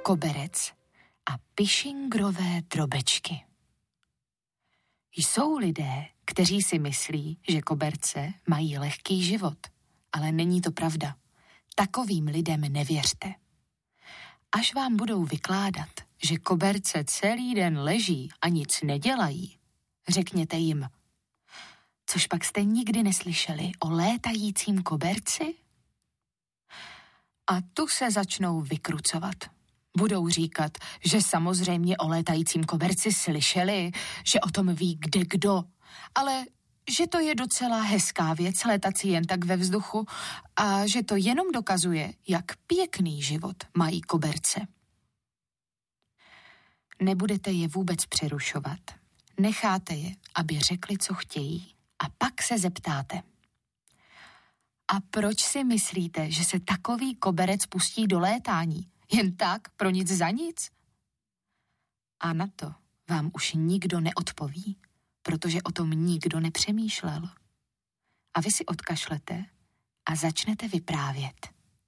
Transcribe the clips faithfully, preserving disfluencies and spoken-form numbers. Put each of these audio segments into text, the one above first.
koberec a pišingrové drobečky. Jsou lidé, kteří si myslí, že koberce mají lehký život, ale není to pravda. Takovým lidem nevěřte. Až vám budou vykládat, že koberce celý den leží a nic nedělají, řekněte jim: což pak jste nikdy neslyšeli o létajícím koberci? A tu se začnou vykrucovat. Budou říkat, že samozřejmě o létajícím koberci slyšeli, že o tom ví kde kdo, ale že to je docela hezká věc létat si jen tak ve vzduchu a že to jenom dokazuje, jak pěkný život mají koberce. Nebudete je vůbec přerušovat. Necháte je, aby řekli, co chtějí, a pak se zeptáte: a proč si myslíte, že se takový koberec pustí do létání? Jen tak, pro nic za nic? A na to vám už nikdo neodpoví, protože o tom nikdo nepřemýšlel. A vy si odkašlete a začnete vyprávět.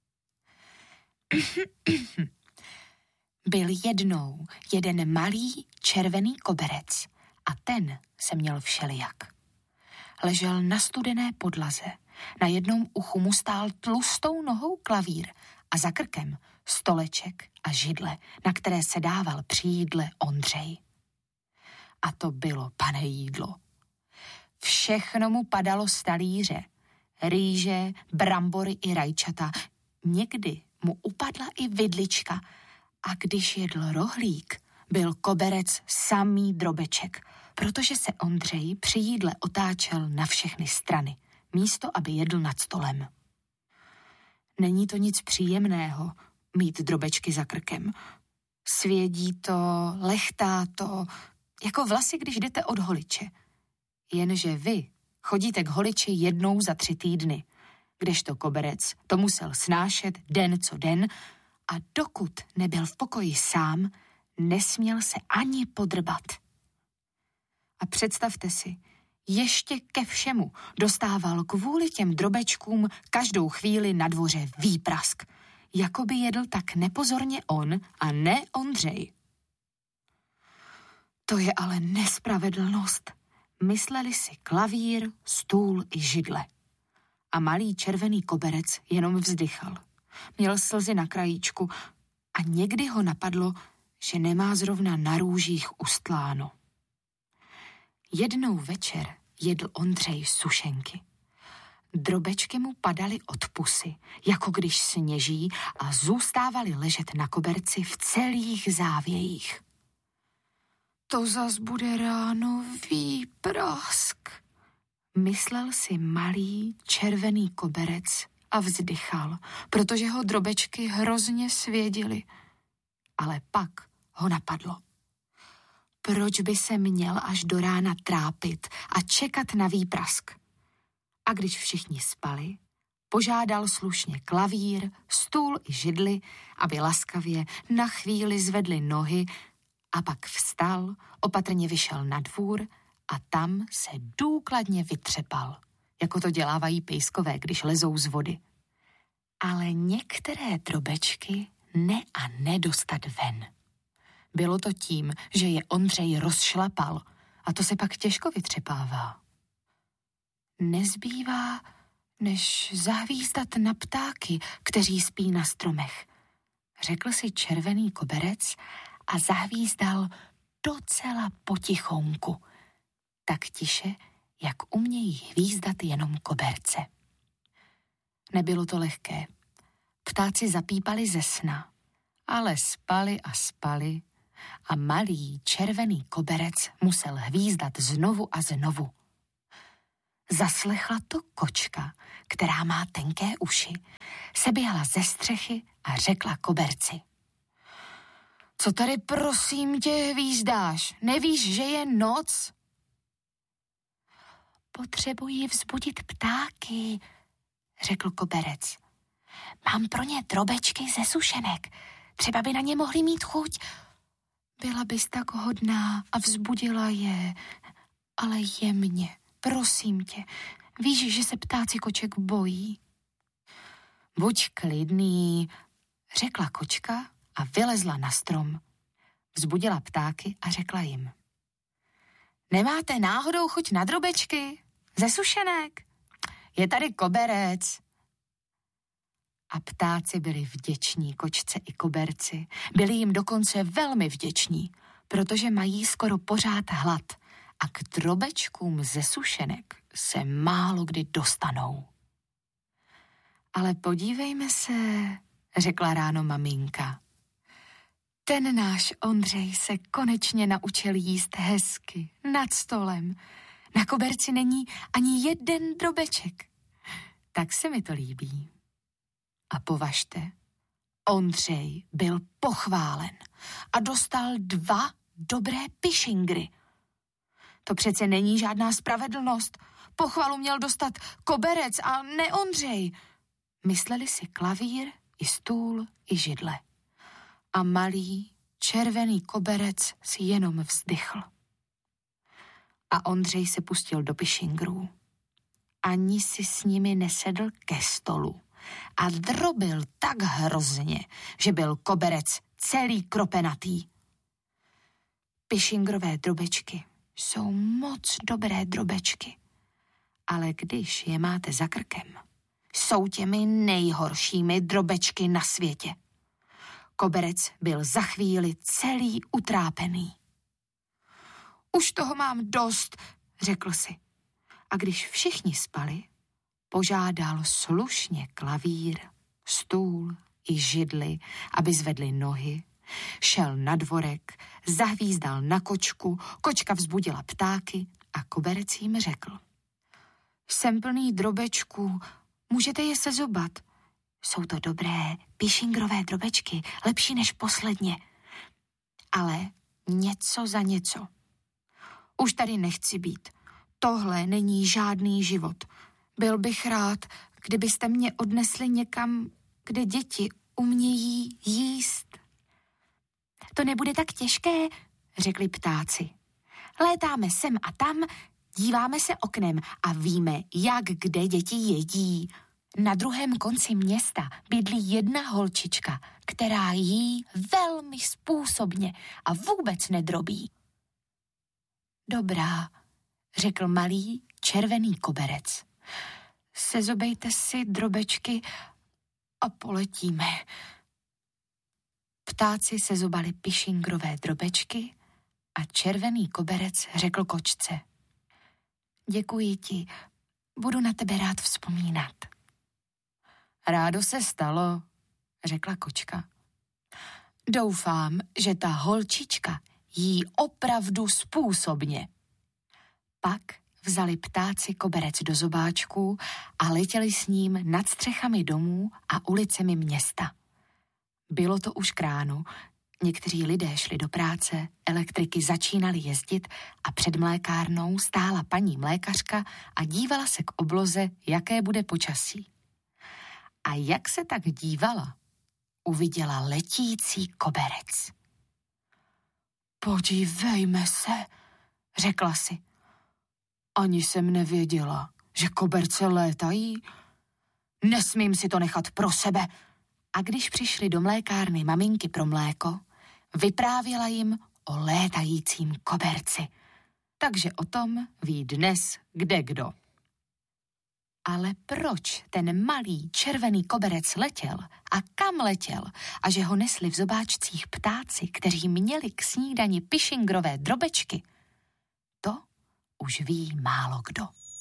Byl jednou jeden malý červený koberec a ten se měl všelijak. Ležel na studené podlaze, na jednom uchu mu stál tlustou nohou klavír a za krkem stoleček a židle, na které se dával při jídle Ondřej. A to bylo, pane, jídlo. Všechno mu padalo z talíře. Rýže, brambory i rajčata. Někdy mu upadla i vidlička. A když jedl rohlík, byl koberec samý drobeček, protože se Ondřej při jídle otáčel na všechny strany, místo aby jedl nad stolem. Není to nic příjemného mít drobečky za krkem. Svědí to, lechtá to, jako vlasy, když jdete od holiče. Jenže vy chodíte k holiči jednou za tři týdny, kdežto koberec to musel snášet den co den a dokud nebyl v pokoji sám, nesměl se ani podrbat. A představte si, ještě ke všemu dostával kvůli těm drobečkům každou chvíli na dvoře výprask, jako by jedl tak nepozorně on a ne Ondřej. To je ale nespravedlnost, mysleli si klavír, stůl i židle. A malý červený koberec jenom vzdychal. Měl slzy na krajíčku a někdy ho napadlo, že nemá zrovna na růžích ustláno. Jednou večer jedl Ondřej sušenky. Drobečky mu padaly od pusy, jako když sněží, a zůstávaly ležet na koberci v celých závějích. To zas bude ráno výprask, myslel si malý červený koberec a vzdychal, protože ho drobečky hrozně svědily. Ale pak ho napadlo. Proč by se měl až do rána trápit a čekat na výprask? A když všichni spali, požádal slušně klavír, stůl i židli, aby laskavě na chvíli zvedli nohy, a pak vstal, opatrně vyšel na dvůr a tam se důkladně vytřepal, jako to dělávají pejskové, když lezou z vody. Ale některé drobečky ne a ne dostat ven. Bylo to tím, že je Ondřej rozšlapal, a to se pak těžko vytřepává. Nezbývá, než zahvízdat na ptáky, kteří spí na stromech, řekl si červený koberec a zahvízdal docela potichonku, tak tiše, jak umějí hvízdat jenom koberce. Nebylo to lehké. Ptáci zapípali ze sna, ale spali a spali a malý červený koberec musel hvízdat znovu a znovu. Zaslechla to kočka, která má tenké uši, seběhla ze střechy a řekla koberci: Co tady prosím tě hvízdáš? Nevíš, že je noc? Potřebuji vzbudit ptáky, řekl koberec. Mám pro ně drobečky ze sušenek, třeba by na ně mohli mít chuť. Byla bys tak hodná a vzbudila je, ale jemně, prosím tě, víš, že se ptáci koček bojí. Buď klidný, řekla kočka a vylezla na strom. Vzbudila ptáky a řekla jim: Nemáte náhodou chuť na drobečky? Ze sušenek? Je tady koberec. A ptáci byli vděční kočce i koberci. Byli jim dokonce velmi vděční, protože mají skoro pořád hlad a k drobečkům ze sušenek se málo kdy dostanou. Ale podívejme se, řekla ráno maminka. Ten náš Ondřej se konečně naučil jíst hezky, nad stolem. Na koberci není ani jeden drobeček. Tak se mi to líbí. A považte, Ondřej byl pochválen a dostal dva dobré pišingry. To přece není žádná spravedlnost. Pochvalu měl dostat koberec a ne Ondřej. Mysleli si klavír, i stůl, i židle. A malý, červený koberec si jenom vzdychl. A Ondřej se pustil do pišingrů. Ani si s nimi nesedl ke stolu a drobil tak hrozně, že byl koberec celý kropenatý. Pišingrové drobečky jsou moc dobré drobečky, ale když je máte za krkem, jsou těmi nejhoršími drobečky na světě. Koberec byl za chvíli celý utrápený. Už toho mám dost, řekl si. A když všichni spali, požádal slušně klavír, stůl i židli, aby zvedli nohy, šel na dvorek, zahvízdal na kočku, kočka vzbudila ptáky a koberec jim řekl: Jsem plný drobečků, můžete je sezobat. Jsou to dobré pišingrové drobečky, lepší než posledně. Ale něco za něco. Už tady nechci být. Tohle není žádný život. Byl bych rád, kdybyste mě odnesli někam, kde děti umějí jíst. To nebude tak těžké, řekli ptáci. Létáme sem a tam, díváme se oknem a víme, jak kde děti jedí. Na druhém konci města bydlí jedna holčička, která jí velmi způsobně a vůbec nedrobí. Dobrá, řekl malý červený koberec. Sezobejte si drobečky a poletíme. Ptáci sezobali pišingrové drobečky a červený koberec řekl kočce: Děkuji ti, budu na tebe rád vzpomínat. Rádo se stalo, řekla kočka. Doufám, že ta holčička jí opravdu způsobně. Pak vzali ptáci koberec do zobáčků a letěli s ním nad střechami domů a ulicemi města. Bylo to už k ránu, někteří lidé šli do práce, elektriky začínaly jezdit a před mlékárnou stála paní mlékařka a dívala se k obloze, jaké bude počasí. A jak se tak dívala, uviděla letící koberec. Podívejme se, řekla si. Ani jsem nevěděla, že koberce létají. Nesmím si to nechat pro sebe. A když přišli do mlékárny maminky pro mléko, vyprávěla jim o létajícím koberci. Takže o tom ví dnes kdekdo. Ale proč ten malý červený koberec letěl a kam letěl a že ho nesli v zobáčcích ptáci, kteří měli k snídani pišingrové drobečky, to už ví málo kdo.